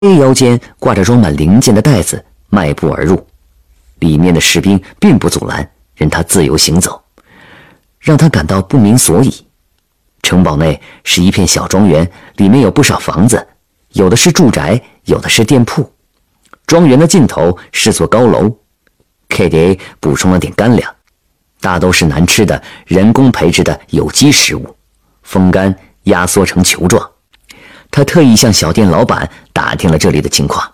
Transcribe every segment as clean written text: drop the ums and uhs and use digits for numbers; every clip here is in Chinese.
腰间挂着装满零件的袋子，迈步而入。里面的士兵并不阻拦，任他自由行走，让他感到不明所以。城堡内是一片小庄园，里面有不少房子，有的是住宅，有的是店铺。庄园的尽头是座高楼。KDA 补充了点干粮，大都是难吃的人工培植的有机食物，风干压缩成球状。他特意向小店老板打听了这里的情况。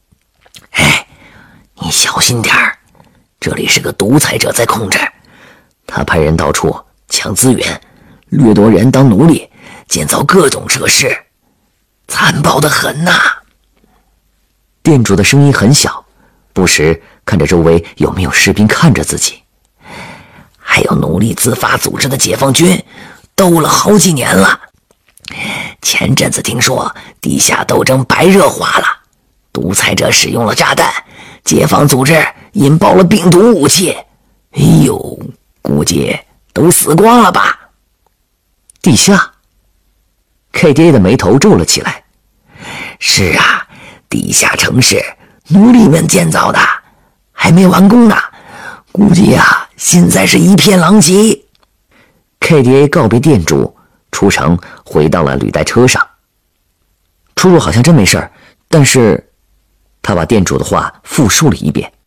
你小心点儿，这里是个独裁者在控制，他派人到处抢资源，掠夺人当奴隶，建造各种设施，残暴得很呐。 店主的声音很小，不时看着周围有没有士兵看着自己。 还有奴隶自发组织的解放军，斗了好几年了。前阵子听说地下斗争白热化了，独裁者使用了炸弹，解放组织引爆了病毒武器。哎呦，估计都死光了吧。 地下 KDA 的眉头皱了起来。 是啊，地下城市奴隶们建造的，还没完工呢，估计现在是一片狼藉。 KDA 告别店主，出城回到了履带车上。出入好像真没事儿，但是他把店主的话复述了一遍。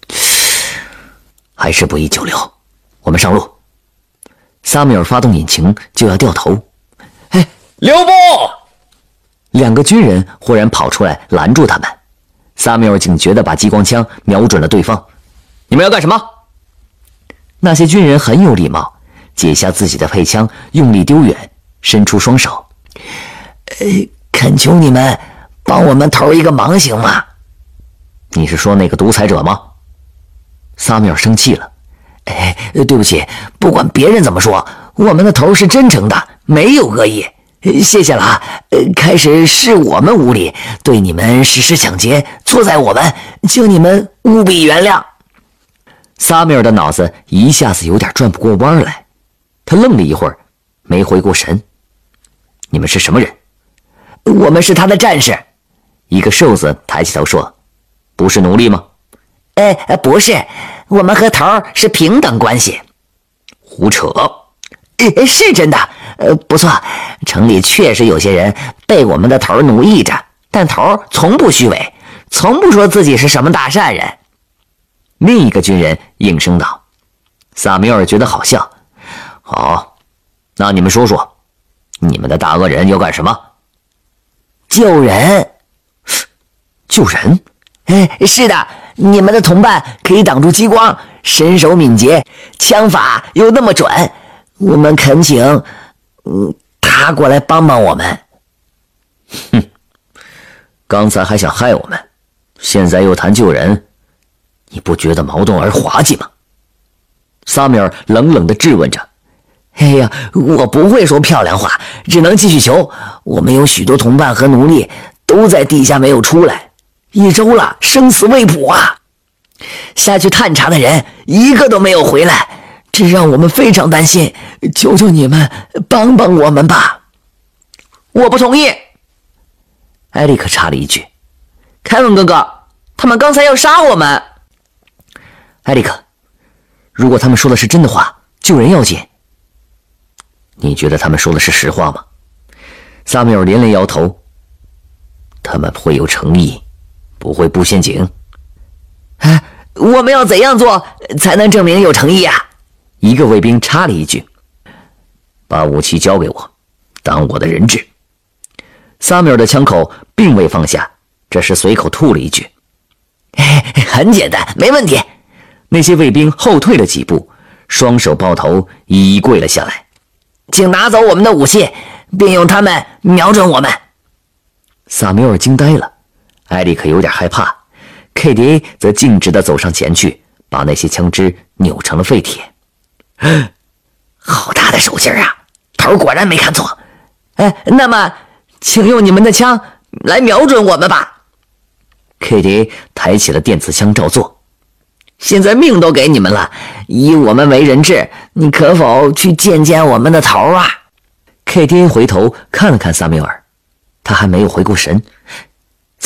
还是不宜久留，我们上路。萨米尔发动引擎就要掉头。 留步！ 两个军人忽然跑出来拦住他们。萨米尔警觉地把激光枪瞄准了对方。 你们要干什么？ 那些军人很有礼貌，解下自己的配枪，用力丢远，伸出双手。 恳求你们帮我们头一个忙行吗？ 你是说那个独裁者吗？萨米尔生气了。 对不起，不管别人怎么说，我们的头是真诚的，没有恶意。谢谢了啊！开始是我们无礼，对你们实施抢劫，错在我们，请你们务必原谅。 萨米尔的脑子一下子有点转不过弯来，他愣了一会儿，没回过神。你们是什么人？ 我们是他的战士。 一个瘦子抬起头说：“不是奴隶吗？” 不是，我们和头是平等关系。 胡扯！ 是真的。不错，城里确实有些人被我们的头奴役着，但头从不虚伪，从不说自己是什么大善人。 另一个军人应声道。萨米尔觉得好笑。好，那你们说说，你们的大恶人要干什么？ 救人。 救人？ 是的，你们的同伴可以挡住激光，身手敏捷，枪法又那么准，我们恳请他过来帮帮我们。 哼，刚才还想害我们，现在又谈救人，你不觉得矛盾而滑稽吗？萨米尔冷冷地质问着。 我不会说漂亮话，只能继续求。我们有许多同伴和奴隶都在地下没有出来，1周了，生死未卜啊！下去探查的人一个都没有回来，这让我们非常担心，求求你们帮帮我们吧。 我不同意。 艾利克插了一句。 凯文哥哥，他们刚才要杀我们。 艾利克，如果他们说的是真的话，救人要紧。你觉得他们说的是实话吗？萨米尔连连摇头。他们会有诚意，不会布陷阱。 我们要怎样做才能证明有诚意啊？ 一个卫兵插了一句。把武器交给我，当我的人质。萨米尔的枪口并未放下，这时随口吐了一句。 很简单，没问题。 那些卫兵后退了几步，双手抱头，一一跪了下来。 请拿走我们的武器，并用它们瞄准我们。 萨米尔惊呆了，艾利克有点害怕， KDA 则径直地走上前去，把那些枪支扭成了废铁。 好大的手劲儿啊！头果然没看错。那么请用你们的枪来瞄准我们吧。 KDA 抬起了电磁枪照做。 现在命都给你们了，以我们为人质，你可否去见见我们的头啊？ KDA 回头看了看萨米尔，他还没有回过神。